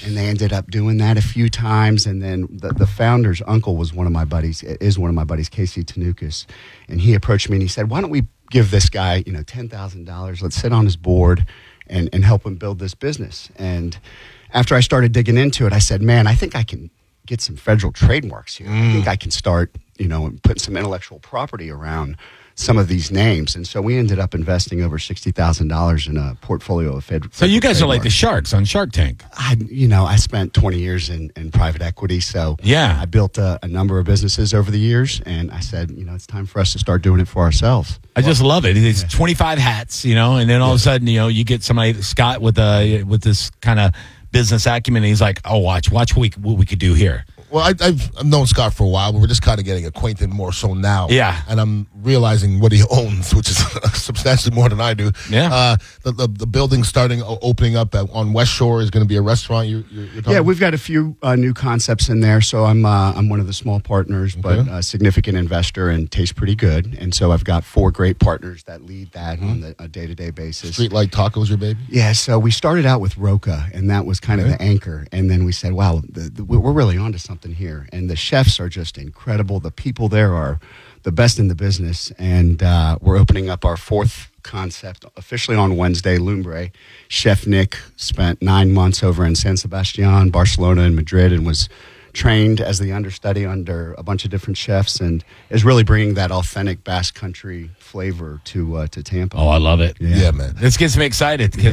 And they ended up doing that a few times. And then the founder's uncle was one of my buddies, Casey Tanukas. And he approached me and he said, why don't we give this guy, $10,000. Let's sit on his board and help him build this business. And after I started digging into it, I said, man, I think I can get some federal trademarks here. I think I can start, putting some intellectual property around some of these names. And so we ended up investing over $60,000 in a portfolio of federal. So you guys are like the sharks on Shark Tank. I spent 20 years in private equity. So yeah, I built a number of businesses over the years. And I said, it's time for us to start doing it for ourselves. I just love it. It's 25 hats, and then all of a sudden, you get somebody, Scott, with this kind of business acumen. And he's like, oh, watch what we could do here. Well, I've known Scott for a while, but we're just kind of getting acquainted more so now. Yeah. And I'm realizing what he owns, which is substantially more than I do. Yeah. The building opening up on West Shore is going to be a restaurant. You're talking? Yeah, we've got a few new concepts in there. So I'm one of the small partners, but a significant investor and tastes pretty good. And so I've got 4 great partners that lead that on a day-to-day basis. Streetlight Tacos, your baby? Yeah, so we started out with Roca, and that was kind of the anchor. And then we said, wow, we're really onto something here, and the chefs are just incredible. The people there are the best in the business, and we're opening up our 4th concept officially on Wednesday. Lumbre. Chef Nick spent 9 months over in San Sebastian, Barcelona, and Madrid, and was trained as the understudy under a bunch of different chefs, and is really bringing that authentic Basque Country flavor to Tampa. Oh, I love it. Yeah, man. This gets me excited because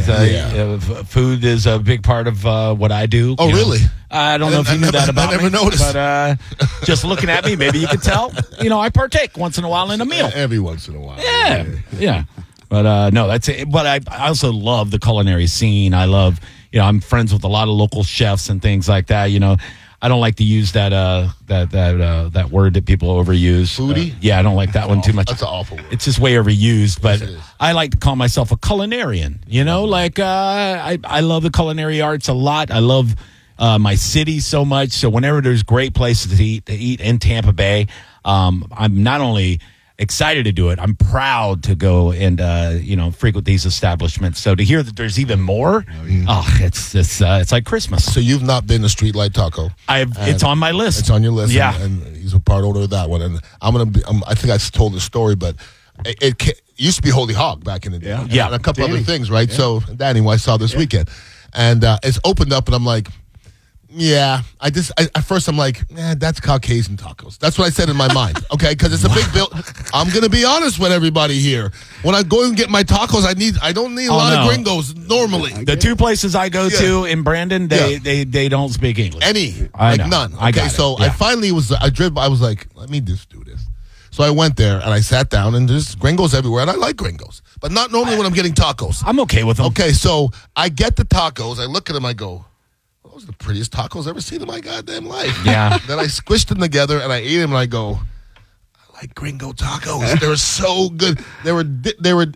food is a big part of what I do. Oh, really? I don't know if you knew that about me. I never noticed. But just looking at me, maybe you can tell. I partake once in a while in a meal. Every once in a while. Yeah. But no, that's it. But I also love the culinary scene. I love, I'm friends with a lot of local chefs and things like that. I don't like to use that word that people overuse. Foodie? Yeah, I don't like that one too much. That's an awful word. It's just way overused, but Yes, it is. I like to call myself a culinarian. I love the culinary arts a lot. I love my city so much. So whenever there's great places to eat in Tampa Bay, I'm not only excited to do it, I'm proud to go and frequent these establishments. So to hear that there's even more, it's like Christmas. So you've not been to Streetlight Taco? It's on my list. It's on your list. Yeah, and he's a part owner of that one. And I think I told the story, but it used to be Holy Hog back in the day. Yeah. And a couple Danny. other things, right? Yeah. So Danny, who I saw this weekend, and it's opened up, and I'm like, yeah, at first I'm like, that's Caucasian tacos. That's what I said in my mind, okay? Because it's a big bill. I'm going to be honest with everybody here. When I go and get my tacos, I don't need a lot of gringos normally. The 2 places I go to in Brandon, they don't speak English. None. Okay, so I finally I was like, let me just do this. So I went there and I sat down, and there's gringos everywhere, and I like gringos, but not normally when I'm getting tacos. I'm okay with them. Okay, so I get the tacos, I look at them, I go, those are the prettiest tacos I've ever seen in my goddamn life. Yeah. Then I squished them together and I ate them, and I go, I like gringo tacos. They were so good. They were.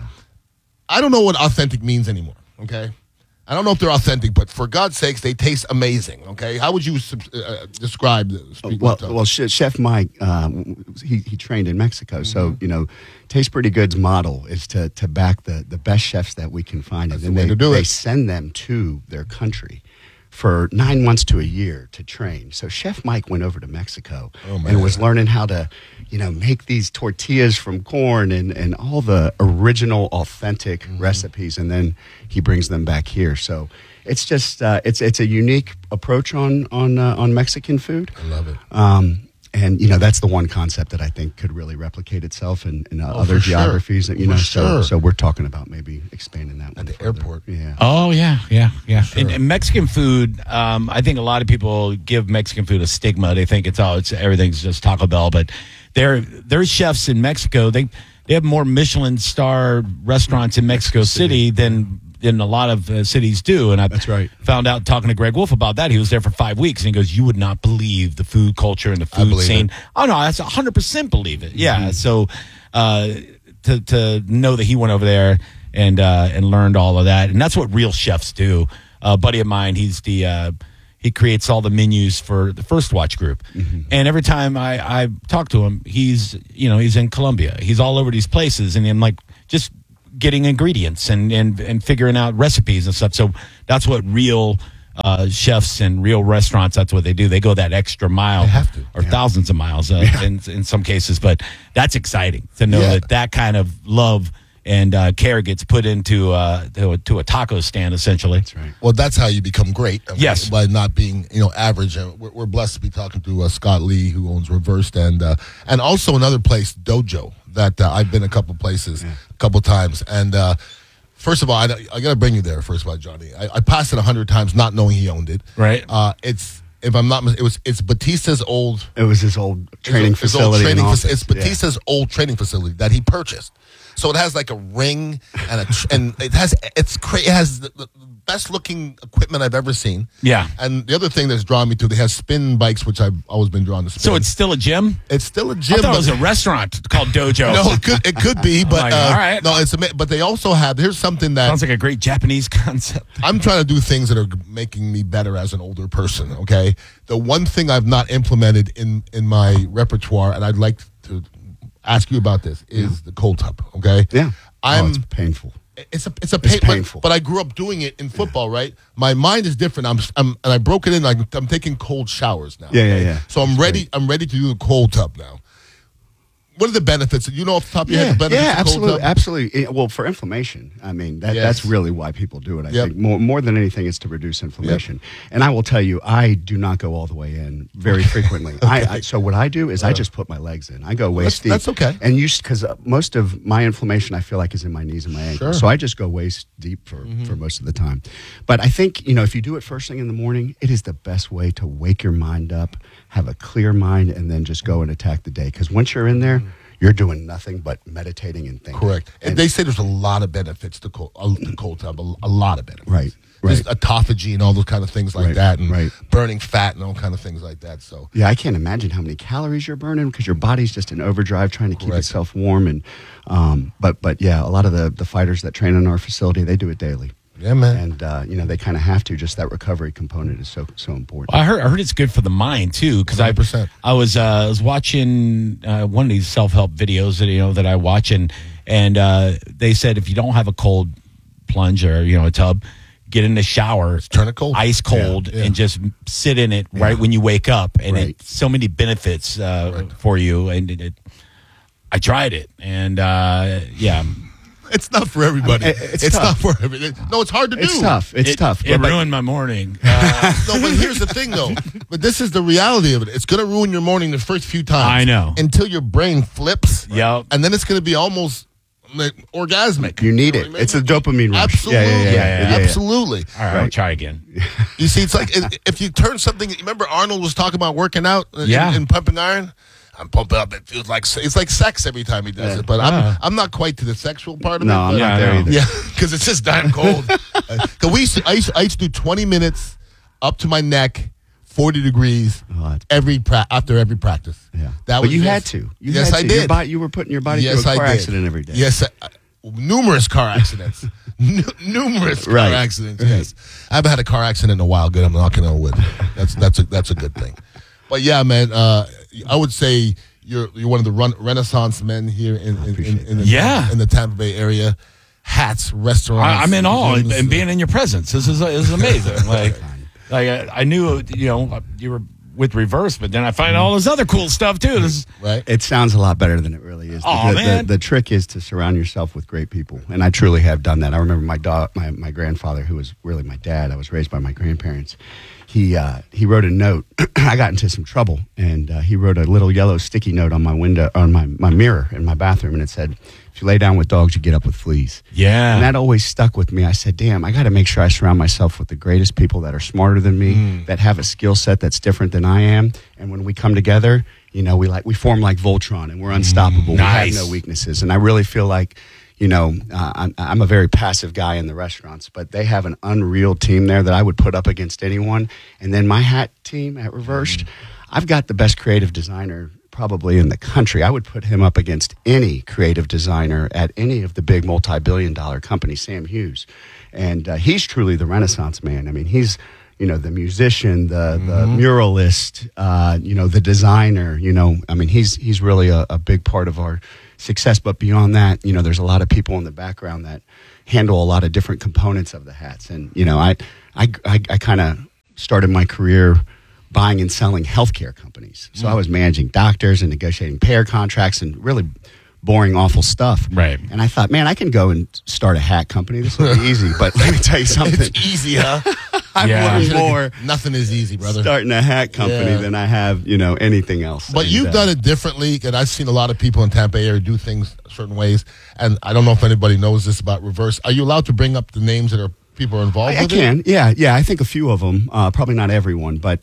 I don't know what authentic means anymore. Okay, I don't know if they're authentic, but for God's sakes, they taste amazing. Okay, how would you describe the Streetlight Taco? Well, Chef Mike, he trained in Mexico, so Taste Pretty Good's model is to back the best chefs that we can find, That's and the way then to do they it. send them to their country for 9 months to a year to train. So Chef Mike went over to Mexico and was learning how to, make these tortillas from corn and all the original authentic recipes, and then he brings them back here. So it's just it's a unique approach on Mexican food. I love it. And that's the one concept that I think could really replicate itself in other for sure. geographies. For sure. So we're talking about maybe expanding that At the further. airport. Yeah. Oh, yeah. Sure. And Mexican food, I think a lot of people give Mexican food a stigma. They think it's everything's just Taco Bell, but their chefs in Mexico, they have more Michelin star restaurants in Mexico City than a lot of cities do. And That's right. found out talking to Greg Wolf about that. He was there for 5 weeks, and he goes, you would not believe the food culture and the food scene. Oh, no, that's 100% believe it. Yeah. So to know that he went over there and learned all of that. And that's what real chefs do. A buddy of mine, he creates all the menus for the First Watch group. And every time I talk to him, he's in Colombia. He's all over these places, and I'm like, just getting ingredients and figuring out recipes and stuff. So that's what real chefs and real restaurants, that's what they do. They go that extra mile, They have to. or thousands of miles in some cases. But that's exciting to know that kind of love and care gets put into to a taco stand, essentially. That's right. Well, that's how you become great. Yes. By not being, average. And we're blessed to be talking to Scott Lee, who owns Reversed, and also another place, Dojo, that I've been a couple places, a couple times. And first of all, I got to bring you there, first of all, Johnny. I passed it 100 times not knowing he owned it. Right. If I'm not mistaken, it's Batista's old... It was his old training facility. It's Batista's old training facility that he purchased. So it has like a ring and it has the best looking equipment I've ever seen. Yeah. And the other thing that's drawn me to, they have spin bikes, which I've always been drawn to spin. So it's still a gym? It's still a gym. I thought it was a restaurant called Dojo. No, it could be, but like, all right. no, but they also have. Here's something that sounds like a great Japanese concept. I'm trying to do things that are making me better as an older person. Okay, the one thing I've not implemented in my repertoire, and I'd like to ask you about this, is the cold tub. Okay, Yeah. It's painful. It's painful. But I grew up doing it in football, right? My mind is different. And I broke it in. I'm taking cold showers now. Yeah. So I'm ready. I'm ready to do the cold tub now. What are the benefits? You know off the top of your head the benefits of cold tub? Absolutely. Well, for inflammation, I mean, that's really why people do it. I think more than anything is to reduce inflammation. And I will tell you, I do not go all the way in very frequently. So what I do is I just put my legs in. I go waist deep. That's okay. And because most of my inflammation, I feel like, is in my knees and my ankles. Sure. So I just go waist deep for most of the time. But I think, if you do it first thing in the morning, it is the best way to wake your mind up, have a clear mind, and then just go and attack the day. Because once you're in there, you're doing nothing but meditating and thinking. Correct. And they say there's a lot of benefits to cold tub, a lot of benefits. Right. Just autophagy and all those kind of things like that, and right. burning fat and all kind of things like that. So yeah, I can't imagine how many calories you're burning because your body's just in overdrive trying to keep itself warm. And but yeah, a lot of the fighters that train in our facility, they do it daily. Yeah, man. And they kind of have to. Just that recovery component is so important. I heard it's good for the mind too, because I was watching one of these self-help videos that I watch, and they said if you don't have a cold plunge or a tub, get in the shower, turn it cold, ice cold, and just sit in it right when you wake up, and it's so many benefits for you. And I tried it, and It's not for everybody. It's not for everybody. No, it's hard to do. It's tough. It's tough. It ruined my morning. No, but here's the thing, though. But this is the reality of it. It's going to ruin your morning the first few times. I know. Until your brain flips. Yep. And then it's going to be almost orgasmic. You need it. It's a dopamine rush. Absolutely. Yeah. Absolutely. All right, I'll try again. You see, it's like if you turn something. Remember Arnold was talking about working out and pumping iron? I'm pumping up. It feels like it's like sex every time he does it. But I'm not quite to the sexual part of it. No, I'm not there either. Yeah, because it's just damn cold. I used to do 20 minutes up to my neck, 40 degrees after every practice. Yeah, but you had to. I did. You were putting your body through a car accident every day. Yes, numerous car accidents. Numerous car accidents. Yes, I haven't had a car accident in a while. Good, I'm knocking on wood. That's a good thing. But yeah, man, I would say you're one of the Renaissance men here in the Tampa Bay area. Hats, restaurants. I'm in awe and being in your presence. This is amazing. like I knew you were with Reverse, but then I find all this other cool stuff too. Right. It sounds a lot better than it really is. Man. The trick is to surround yourself with great people, and I truly have done that. I remember my grandfather, who was really my dad. I was raised by my grandparents. He wrote a note. I got into some trouble, and he wrote a little yellow sticky note on my window, on my mirror in my bathroom, and it said, "If you lay down with dogs, you get up with fleas." Yeah, and that always stuck with me. I said, "Damn, I got to make sure I surround myself with the greatest people that are smarter than me, that have a skill set that's different than I am, and when we come together, we form like Voltron, and we're unstoppable. Nice. We have no weaknesses." And I really feel like, I'm a very passive guy in the restaurants, but they have an unreal team there that I would put up against anyone. And then my hat team at Reversed, I've got the best creative designer probably in the country. I would put him up against any creative designer at any of the big multi-billion-dollar companies, Sam Hughes. And he's truly the Renaissance man. I mean, he's the musician, the muralist, the designer. I mean, he's really a big part of our success. But beyond that, there's a lot of people in the background that handle a lot of different components of the hats. And I kind of started my career buying and selling healthcare companies. So I was managing doctors and negotiating payer contracts and really boring, awful stuff. Right. And I thought, man, I can go and start a hat company. This will be easy. But let me tell you something. It's easy, huh? I've learned more Nothing is easy, brother. starting a hat company than I have, anything else. But you've done it differently, and I've seen a lot of people in Tampa area do things certain ways. And I don't know if anybody knows this about Reverse. Are you allowed to bring up the names that people are involved I with? can, yeah. I think a few of them, probably not everyone, but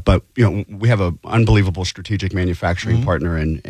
we have an unbelievable strategic manufacturing partner in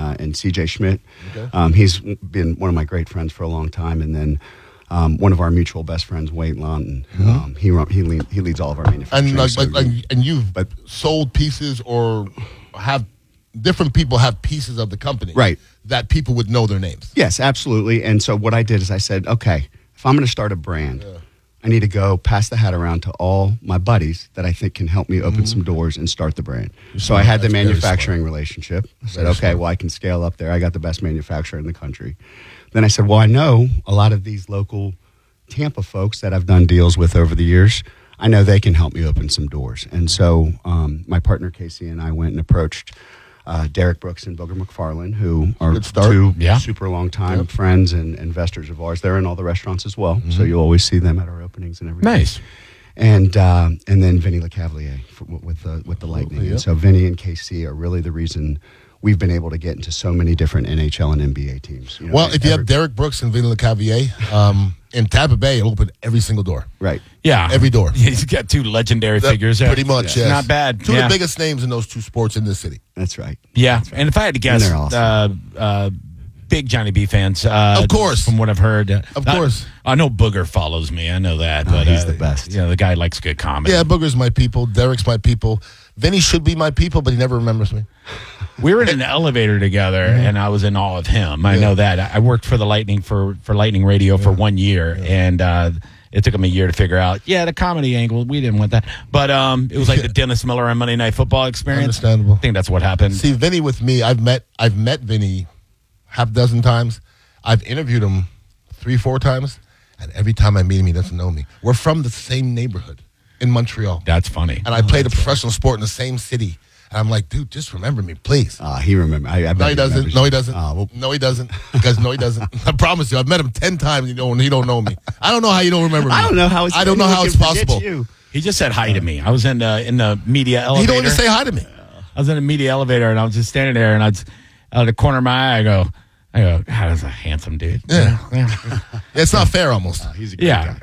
CJ Schmidt. Okay. He's been one of my great friends for a long time, and then one of our mutual best friends, Wade Lawton. He leads all of our manufacturing. And you've sold pieces or have different people have pieces of the company, right? That people would know their names. Yes, absolutely. And so what I did is I said, okay, if I'm going to start a brand. I need to go pass the hat around to all my buddies that I think can help me open some doors and start the brand. So I had the manufacturing relationship. I said, okay, well, I can scale up there. I got the best manufacturer in the country. Then I said, well, I know a lot of these local Tampa folks that I've done deals with over the years. I know they can help me open some doors. And so my partner, Casey, and I went and approached Derek Brooks and Booger McFarland, who are two super long time friends and investors of ours. They're in all the restaurants as well, so you'll always see them at our openings and everything. Nice. And then Vinny LeCavalier with the Lightning. And so Vinny and KC are really the reason we've been able to get into so many different NHL and NBA teams. Well, if you have Derek Brooks and Vinny LeCavalier in Tampa Bay, it'll open every single door. Right. Yeah. Every door. He's got two legendary figures. Pretty much, yes. Not bad. Two of the biggest names in those two sports in this city. That's right. Yeah. That's right. And if I had to guess, they're awesome. big Johnny B fans. Of course. From what I've heard. Of course. I know Booger follows me. I know that. But he's the best. The guy likes good comedy. Yeah, Booger's my people. Derek's my people. Vinny should be my people, but he never remembers me. We were in an elevator together, and I was in awe of him. I know that. I worked for the Lightning for Lightning Radio for 1 year, and it took him a year to figure out, the comedy angle, we didn't want that. But it was like the Dennis Miller on Monday Night Football experience. Understandable. I think that's what happened. See, Vinny with me, I've met Vinny half a dozen times. I've interviewed him 3-4 times, and every time I meet him, he doesn't know me. We're from the same neighborhood in Montreal. That's funny. And I played a professional sport in the same city. And I'm like, dude, just remember me, please. He remembers. No, he doesn't. No, he doesn't. No, he doesn't. Because no, he doesn't. I promise you, I've met him 10 times. He don't know me. I don't know how you don't remember me. I don't know how it's possible. He just said hi to me. I was in the media elevator. He don't even say hi to me. I was in a media elevator, and I was just standing there, and out of the corner of my eye, I go, God, that's a handsome dude. Yeah. It's not fair, almost. He's a great guy.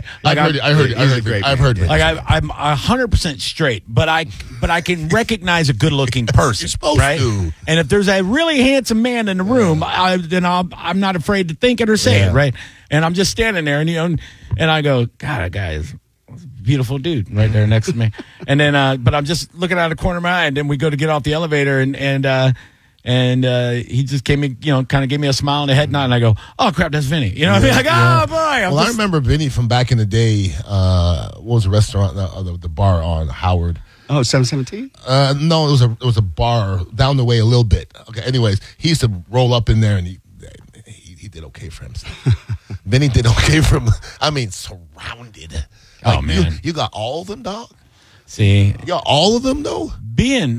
I've heard it. Like I'm 100% straight, but I can recognize a good-looking person. You're supposed right? to. And if there's a really handsome man in the room, then I'm not afraid to think it or say it, right? And I'm just standing there, and and I go, God, that guy is a beautiful dude right there next to me. And then, but I'm just looking out of the corner of my eye, and then we go to get off the elevator, and he just gave me, kind of gave me a smile and a head nod, and I go, "Oh crap, that's Vinny." You know what I mean? Like, oh boy. I remember Vinny from back in the day. What was the restaurant? The bar on Howard. Oh, 717? No, it was a bar down the way a little bit. Okay. Anyways, he used to roll up in there, and he did okay for himself. Vinny did okay for him. I mean, surrounded. Oh man, you got all of them, dog. See, you got all of them, though. Being,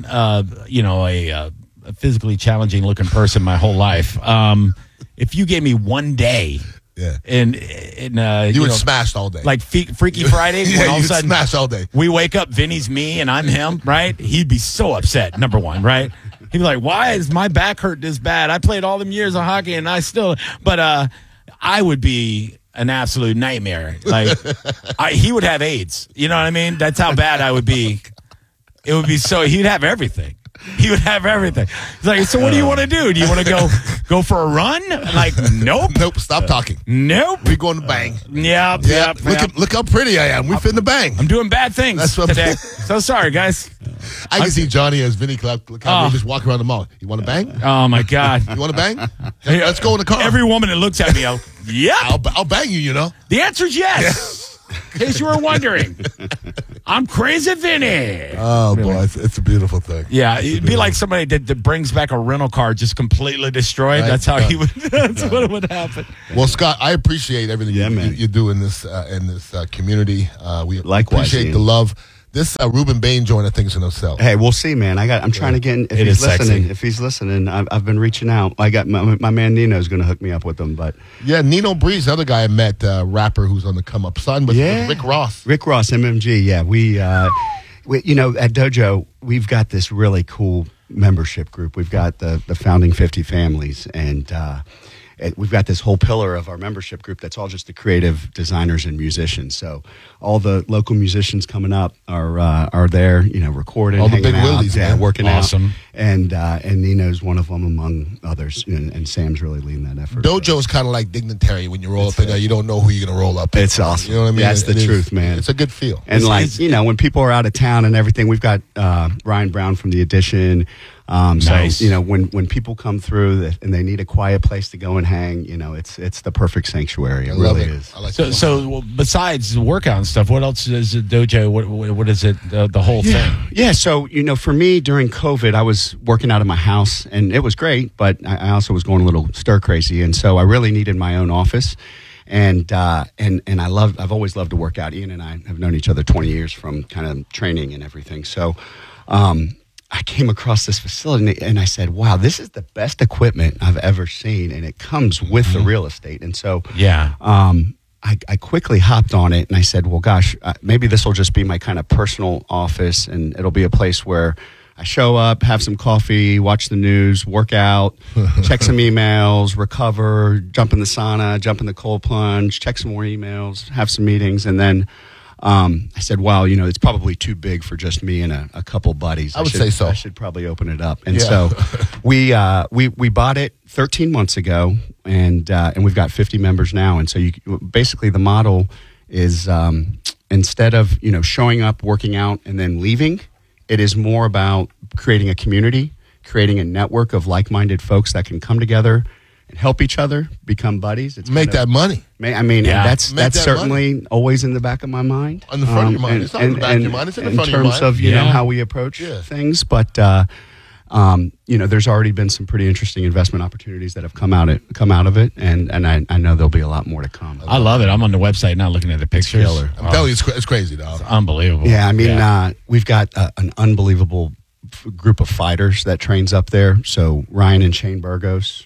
a physically challenging looking person my whole life. If you gave me 1 day, and you would smash all day, like Freaky Friday. When all of a sudden smash all day. We wake up, Vinny's me and I'm him, right? He'd be so upset. Number one, right? He'd be like, "Why is my back hurt this bad? I played all them years of hockey and I still." But I would be an absolute nightmare. Like he would have AIDS. You know what I mean? That's how bad I would be. It would be so. He'd have everything. He would have everything. He's like, "So what do you want to do? Do you want to go for a run?" Like, nope. Nope. Stop talking. Nope. We're going to bang. Yep. Look how pretty I am. We're finna bang. I'm doing bad things That's what today. So sorry, guys. I can see Johnny as Vinny Clapp just walking around the mall. You want to bang? Oh my God. You want to bang? Hey, let's go in the car. Every woman that looks at me, I'll bang you. The answer is yes. In case you were wondering. I'm Crazy Vinny. Oh, boy, it's a beautiful thing. Yeah, it'd be like somebody that brings back a rental car just completely destroyed. Right. That's how he would. That's what would happen. Well, Scott, I appreciate everything man. you do in this community. We Likewise, appreciate Ian. the love. This Reuben Bain joint, I think, is going to sell. Hey, we'll see, man. I'm trying to get in. If It he's is sexy. listening, I've been reaching out. I got my man Nino's going to hook me up with them, but Yeah, Nino Breeze, the other guy I met, rapper who's on the come up, son with Rick Ross. Rick Ross, MMG. Yeah, we at Dojo, we've got this really cool membership group. We've got the founding 50 families, and we've got this whole pillar of our membership group that's all just the creative designers and musicians. So all the local musicians coming up are there, recording, All the hanging big out, willies, man. working Awesome. out. And Nino's one of them among others, and Sam's really leading that effort. Dojo is kind of like dignitary when you roll up in there. You don't know who you're going to roll up in. It's awesome. You know what I mean? That's the It is- truth, man. It's a good feel. And It's- when people are out of town and everything, we've got Ryan Brown from The Addition. Nice. So, when people come through and they need a quiet place to go and hang, it's the perfect sanctuary. It I love really it. is. I like So, it. so besides the workout and stuff, what else is the dojo? What is it? The whole thing? Yeah, so for me during COVID, I was working out of my house, and it was great, but I also was going a little stir crazy, and so I really needed my own office, and I've always loved to work out. Ian and I have known each other 20 years from kind of training and everything. So, I came across this facility, and I said, "Wow, this is the best equipment I've ever seen, and it comes with the real estate." And so, Yeah. I quickly hopped on it, and I said, well, gosh, maybe this will just be my kind of personal office, and it'll be a place where I show up, have some coffee, watch the news, work out, check some emails, recover, jump in the sauna, jump in the cold plunge, check some more emails, have some meetings, and then I said, wow, it's probably too big for just me and a couple buddies. I would say so. I should probably open it up. And Yeah. so we bought it 13 months ago, and we've got 50 members now. And so basically the model is instead of showing up, working out, and then leaving, it is more about creating a community, creating a network of like-minded folks that can come together and help each other, become buddies. It's Make that money. I mean, Yeah. that's Make that certainly always in the back of my mind. On the front of your mind. It's not in the back of your mind. It's in the front of your terms mind. of Yeah. how we approach Yeah. things, but there's already been some pretty interesting investment opportunities that have come out of it, and I know there'll be a lot more to come. I love it. I'm on the website now looking at the pictures. killer. I'm telling you, it's crazy, dog. Unbelievable. Yeah, I mean, we've got an unbelievable group of fighters that trains up there. So Ryan and Shane Burgos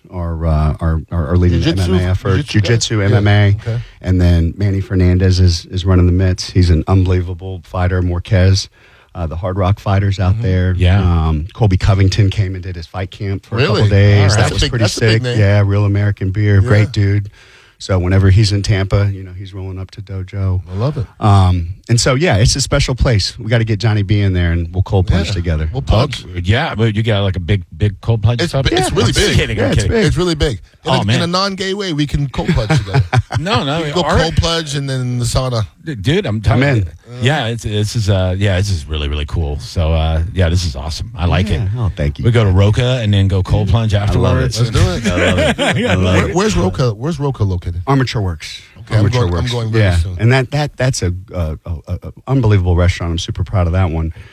are leading the Jiu-jitsu? MMA effort, Jiu-jitsu guys? jiu-jitsu, Yeah, MMA, okay. and then Manny Fernandez is running the mitts. He's an unbelievable fighter. Marquez, the Hard Rock fighters out there. Yeah. Colby Covington came and did his fight camp for a Really? couple days. All right. That That's was a big- pretty that's a big sick. name. Yeah, Real American Beer, Yeah. great dude. So whenever he's in Tampa, he's rolling up to Dojo. I love it. And so, yeah, it's a special place. We got to get Johnny B in there, and we'll cold plunge Yeah. together. We'll plunge. Yeah, but you got like a big cold plunge. It's, tub? it's really I'm big. Kidding, Yeah, I'm it's kidding. big. It's really big. Oh, In man. a non-gay way, we can cold plunge together. No, Go all right. cold plunge and then the sauna. Dude, I'm telling I'm you. in. Yeah, this is really, really cool. So, this is awesome. I like it. Oh, thank you. We go to Roca and then go cold plunge afterwards. Let's do it. I love it. I love it. Where's Roca? Where's Roca located? Armature Works. Okay, I'm going very soon. And that's a unbelievable restaurant. I'm super proud of that one.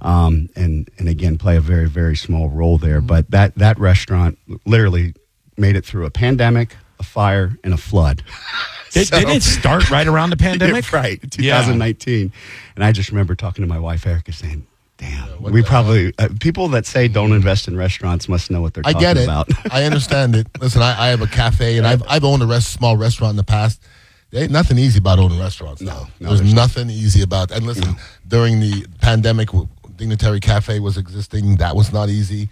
And again, play a very, very small role there. But that restaurant literally made it through a pandemic, a fire, and a flood. Didn't it start right around the pandemic? Yeah, right, 2019. And I just remember talking to my wife, Erica, saying, damn, what we the probably, people that say don't invest in restaurants must know what they're I talking get it. about. I understand it. Listen, I have a cafe, and I've owned a small restaurant in the past. There ain't nothing easy about owning restaurants. No, there's there's nothing easy about. And listen, during the pandemic, Dignitary Cafe was existing. That was not easy.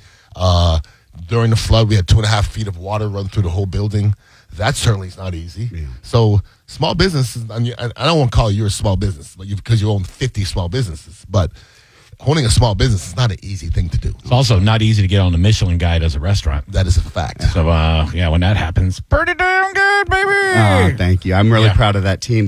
During the flood, we had 2.5 feet of water run through the whole building. That certainly is not easy. Yeah. So small businesses, I don't want to call you a small business, but because you own 50 small businesses, but owning a small business is not an easy thing to do. It's also not easy to get on the Michelin Guide as a restaurant. That is a fact. So, when that happens, pretty damn good, baby. Oh, thank you. I'm really Yeah. proud of that team.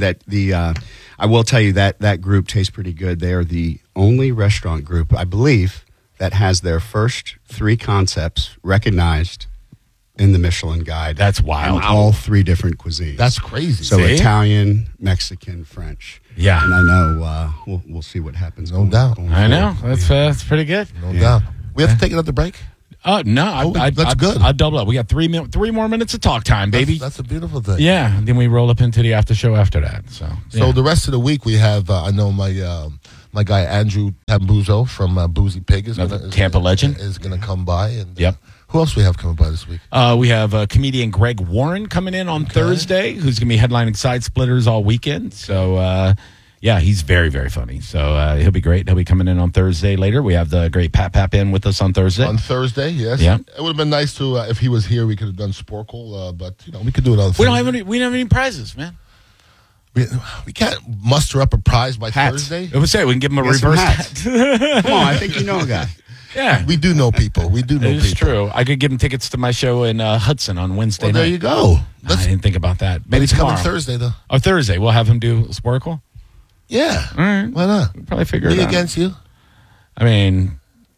I will tell you that group tastes pretty good. They are the only restaurant group, I believe, that has their first 3 concepts recognized in the Michelin Guide. That's wild. And all 3 different cuisines. That's crazy. So See? Italian, Mexican, French. Yeah. And I know we'll see what happens. No doubt. I know. That's pretty good. No doubt. We have to take another break. No, that's good. I'd double up. We got 3 more minutes of talk time, baby. That's a beautiful thing. Yeah, and then we roll up into the after show after that. So the rest of the week we have. I know my guy Andrew Tambuzo from Boozy Pig is Tampa legend is going to come by. And yep. Who else we have coming by this week? We have comedian Greg Warren coming in on Thursday, who's going to be headlining Side Splitters all weekend. So. Yeah, he's very, very funny. So he'll be great. He'll be coming in on Thursday later. We have the great Pat Pap in with us on Thursday. On Thursday, yes. Yeah. It would have been nice to, if he was here, we could have done Sporkle, but, we could do it on Thursday. We don't have any prizes, man. We can't muster up a prize by Hats. Thursday. I would say we can give him a Get some reverse hats. hat. Come on, I think you know a guy. Yeah. We do know people. We do know people. It's true. I could give him tickets to my show in Hudson on Wednesday Well, night. there you go. I didn't think about that. But Maybe he's coming tomorrow. Thursday, though. Oh, Thursday. We'll have him do Sporkle. Yeah. All right. Why not? We'll probably figure Me it out. against you. I mean,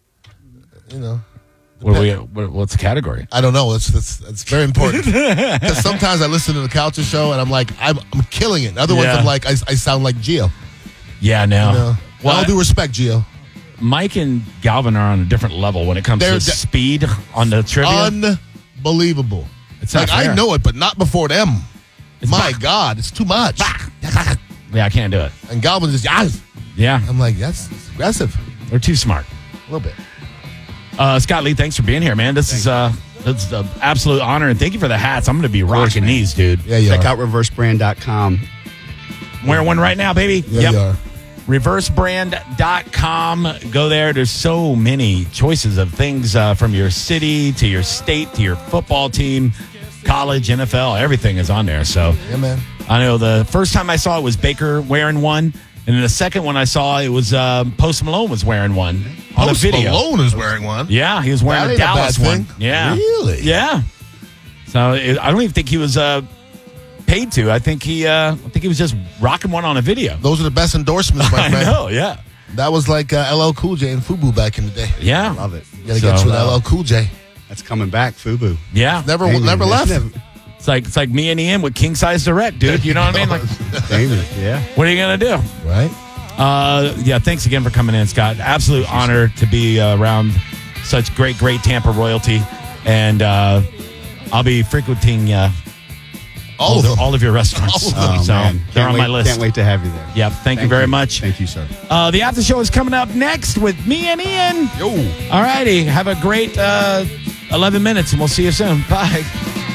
what's the category? I don't know. It's very important. Because sometimes I listen to the Culture Show and I'm like, I'm killing it. Other ones, Yeah. I'm like, I sound like Gio. Yeah, no. Well, all due respect, Gio. Mike and Galvin are on a different level when it comes to speed on the trivia. Unbelievable. It's like, not fair. I know it, but not before them. My God, it's too much. Yeah, I can't do it. And Galvin just, Yeah, I'm like, that's aggressive. they're too smart. A little bit. Scott Lee, thanks for being here, man. This is an absolute honor, and thank you for the hats. I'm going to be rocking these, dude. Yeah, you Check are. out reversebrand.com. I'm wearing one right now, baby. Yeah, you are. Reversebrand.com. Go there. There's so many choices of things from your city to your state to your football team, college, NFL. Everything is on there. So Yeah, man. I know the first time I saw it was Baker wearing one. And then the second one I saw, it was Post Malone was wearing one on a video. Malone is wearing one. Yeah, he was wearing That a ain't a Dallas bad one. thing. Yeah. Really? Yeah. So I don't even think he was paid to. I think he was just rocking one on a video. Those are the best endorsements, my I friend. know, yeah. That was like LL Cool J and FUBU back in the day. Yeah. Love it. You gotta get you an LL Cool J. That's coming back, FUBU. Yeah. Never Damien, left. It's like me and Ian with King Size Direct, dude. You know what I mean? Like, Damien, yeah. what are you gonna do? Right? Yeah, thanks again for coming in, Scott. Absolute honor to be around such great Tampa royalty. And I'll be frequenting All of your restaurants. All of them. So Man. they're Can't on my wait- list. Can't wait to have you there. Yep. Thank you very much. Thank you, sir. The after show is coming up next with me and Ian. Yo. All righty. Have a great 11 minutes, and we'll see you soon. Bye.